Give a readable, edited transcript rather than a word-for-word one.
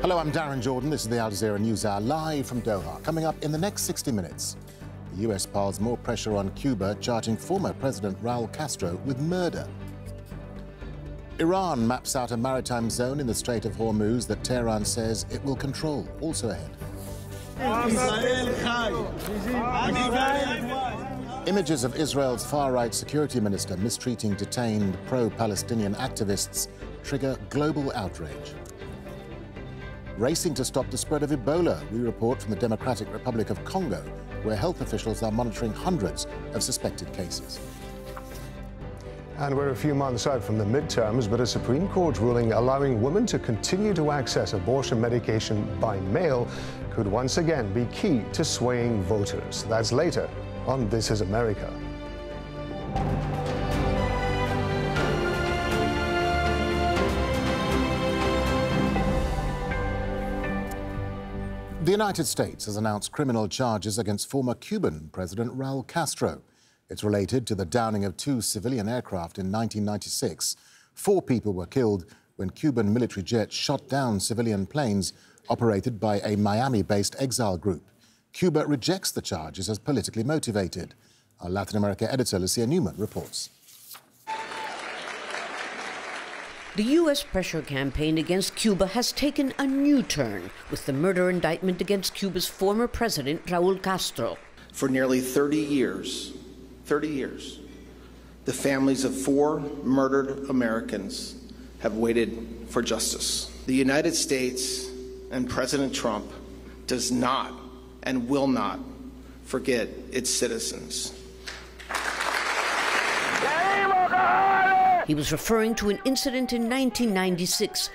Hello, I'm Darren Jordan. This is the Al Jazeera News Hour live from Doha. Coming up in the next 60 minutes, the US piles more pressure on Cuba, charging former President Raul Castro with murder. Iran maps out a maritime zone in the Strait of Hormuz that Tehran says it will control. Also ahead. Images of Israel's far-right security minister mistreating detained pro-Palestinian activists trigger global outrage. Racing to stop the spread of Ebola, we report from the Democratic Republic of Congo, where health officials are monitoring hundreds of suspected cases. And we're a few months out from the midterms, but a Supreme Court ruling allowing women to continue to access abortion medication by mail could once again be key to swaying voters. That's later on This Is America. The United States has announced criminal charges against former Cuban President Raul Castro. It's related to the downing of 2 civilian aircraft in 1996. 4 people were killed when Cuban military jets shot down civilian planes operated by a Miami-based exile group. Cuba rejects the charges as politically motivated. Our Latin America editor, Lucia Newman, reports. The U.S. pressure campaign against Cuba has taken a new turn with the murder indictment against Cuba's former president, Raul Castro. For nearly 30 years, the families of 4 murdered Americans have waited for justice. The United States and President Trump does not and will not forget its citizens. He was referring to an incident in 1996